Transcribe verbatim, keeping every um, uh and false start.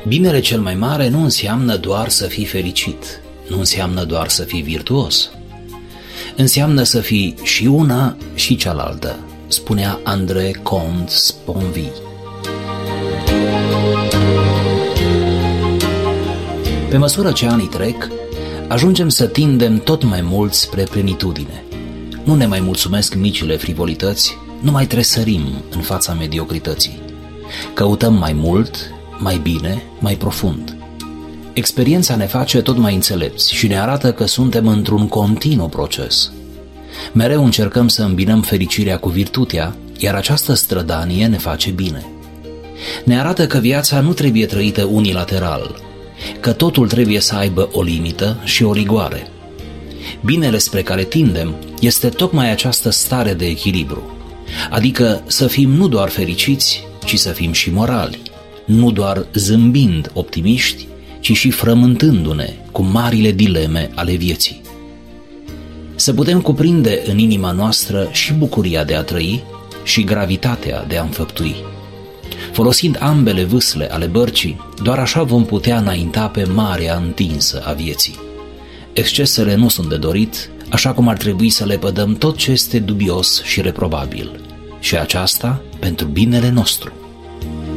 Binele cel mai mare nu înseamnă doar să fii fericit, nu înseamnă doar să fii virtuos. Înseamnă să fii și una și cealaltă, spunea André Comte-Sponville. Pe măsură ce anii trec, ajungem să tindem tot mai mult spre plenitudine. Nu ne mai mulțumesc micile frivolități, nu mai tresărim în fața mediocrității. Căutăm mai mult, mai bine, mai profund. Experiența ne face tot mai înțelepți și ne arată că suntem într-un continuu proces. Mereu încercăm să îmbinăm fericirea cu virtutea, iar această strădanie ne face bine. Ne arată că viața nu trebuie trăită unilateral, că totul trebuie să aibă o limită și o rigoare. Binele spre care tindem este tocmai această stare de echilibru, adică să fim nu doar fericiți, ci să fim și morali, nu doar zâmbind optimiști, ci și frământându-ne cu marile dileme ale vieții. Să putem cuprinde în inima noastră și bucuria de a trăi și gravitatea de a înfăptui. Folosind ambele vâsle ale bărcii, doar așa vom putea înainta pe marea întinsă a vieții. Excesele nu sunt de dorit, așa cum ar trebui să lepădăm tot ce este dubios și reprobabil, și aceasta pentru binele nostru.